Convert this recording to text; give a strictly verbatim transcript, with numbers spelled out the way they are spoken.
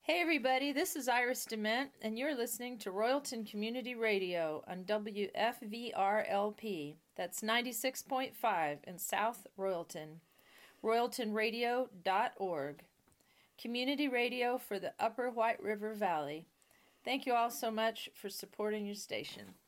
Hey everybody, this is Iris Dement, and you're listening to Royalton Community Radio on W F V R L P. That's ninety-six point five in South Royalton. Royalton Radio dot org. Community radio for the Upper White River Valley. Thank you all so much for supporting your station.